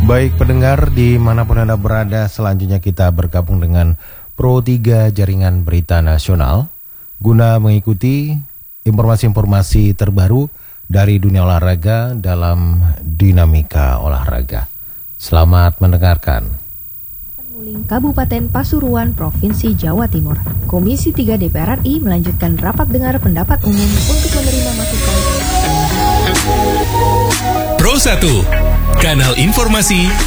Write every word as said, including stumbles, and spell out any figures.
Baik pendengar dimanapun Anda berada, selanjutnya kita bergabung dengan Pro tiga Jaringan Berita Nasional guna mengikuti informasi-informasi terbaru dari dunia olahraga dalam Dinamika Olahraga. Selamat mendengarkan. Nguling Kabupaten Pasuruan, Provinsi Jawa Timur. Komisi tiga D P R R I melanjutkan rapat dengar pendapat umum untuk menerima masukan. Pro satu, kanal informasi